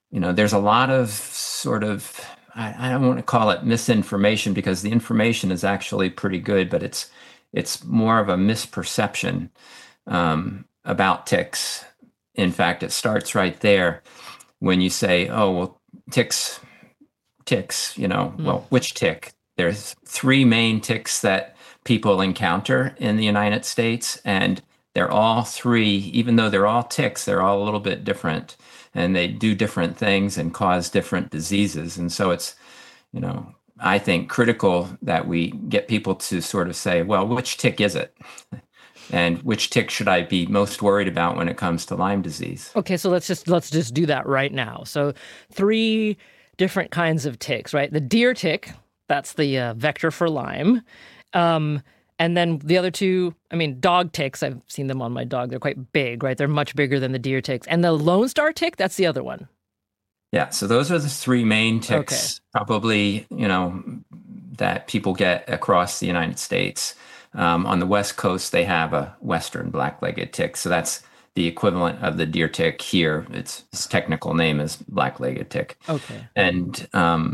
there's a lot of sort of, I don't want to call it misinformation because the information is actually pretty good, but it's more of a misperception about ticks. In fact, it starts right there when you say, "Oh, well, ticks, Mm. well, which tick?" There's three main ticks that people encounter in the United States, and they're all three, even though they're all ticks, they're all a little bit different, and they do different things and cause different diseases. And so you know, I think critical that we get people to sort of say, well, which tick is it? And which tick should I be most worried about when it comes to Lyme disease? Okay, so let's just do that right now. So, three different kinds of ticks, right? The deer tick, that's the vector for Lyme. Um, and then the other two, I mean, dog ticks, I've seen them on my dog. They're quite big, right? They're much bigger than the deer ticks. And the Lone Star tick, that's the other one. Yeah, so those are the three main Okay. ticks, probably, that people get across the United States. On the West Coast, they have a Western black-legged tick, so that's the equivalent of the deer tick here. Its technical name is black-legged tick, Okay. and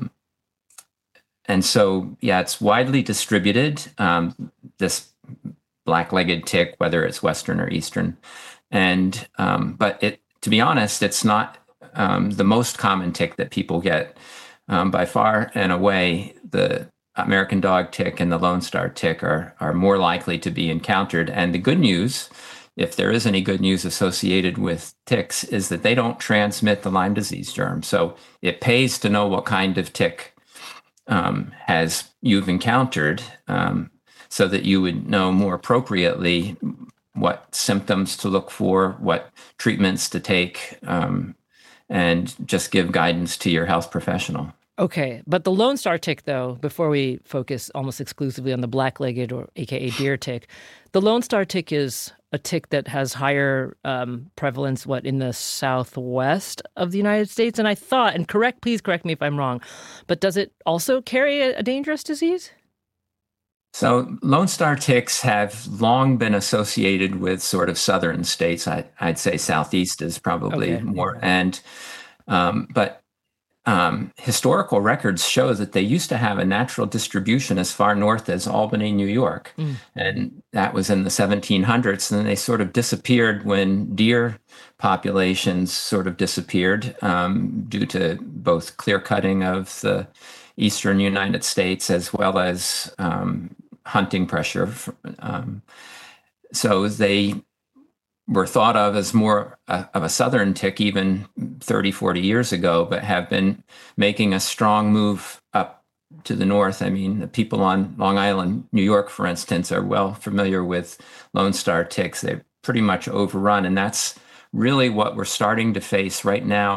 so yeah, it's widely distributed. This black-legged tick, whether it's Western or Eastern, and but to be honest, it's not the most common tick that people get. By far and away, the American dog tick and the Lone Star tick are more likely to be encountered. And the good news, if there is any good news associated with ticks, is that they don't transmit the Lyme disease germ. So it pays to know what kind of tick has you've encountered, so that you would know more appropriately what symptoms to look for, what treatments to take, and just give guidance to your health professional. Okay, but the Lone Star tick, though, before we focus almost exclusively on the black-legged or AKA deer tick, the Lone Star tick is a tick that has higher prevalence, what, in the southwest of the United States? And I thought, and please correct me if I'm wrong, but does it also carry a dangerous disease? So Lone Star ticks have long been associated with sort of southern states. I'd say southeast is probably Okay. more, and but historical records show that they used to have a natural distribution as far north as Albany, New York. Mm. And that was in the 1700s. And then they sort of disappeared when deer populations sort of disappeared, due to both clear cutting of the eastern United States as well as hunting pressure. Um, so they were thought of as more of a southern tick even 30, 40 years ago, but have been making a strong move up to the north. I mean, the people on Long Island, New York, for instance, are well familiar with Lone Star ticks. They're pretty much overrun, and that's really what we're starting to face right now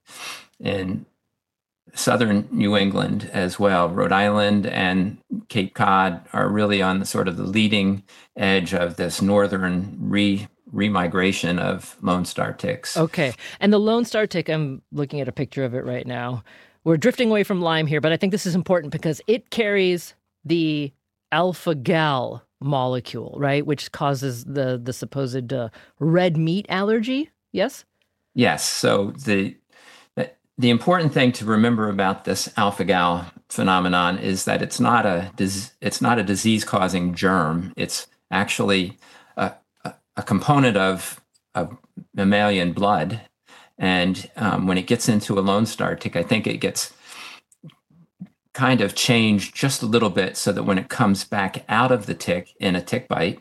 in southern New England as well. Rhode Island and Cape Cod are really on the sort of the leading edge of this northern remigration of Lone Star ticks. Okay. And the Lone Star tick, I'm looking at a picture of it right now. We're drifting away from Lyme here, but I think this is important because it carries the alpha gal molecule, right? Which causes the supposed red meat allergy. Yes? Yes. So the important thing to remember about this alpha gal phenomenon is that it's not a disease-causing germ. It's actually a component of mammalian blood. And when it gets into a Lone Star tick, I think it gets kind of changed just a little bit so that when it comes back out of the tick in a tick bite,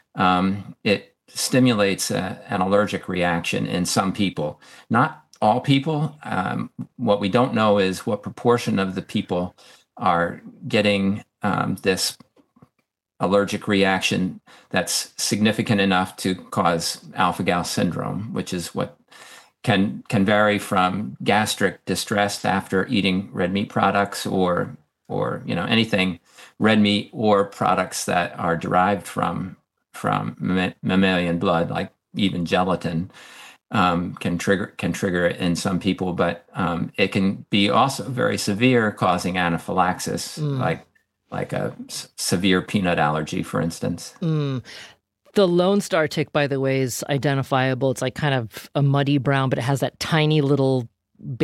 it stimulates an allergic reaction in some people. Not all people. What we don't know is what proportion of the people are getting this allergic reaction that's significant enough to cause alpha-gal syndrome, which is what can vary from gastric distress after eating red meat products or anything red meat or products that are derived from mammalian blood, like even gelatin, can trigger it in some people, but it can be also very severe, causing anaphylaxis, Mm. like a severe peanut allergy, for instance. Mm. The Lone Star tick, by the way, is identifiable. It's like kind of a muddy brown, but it has that tiny little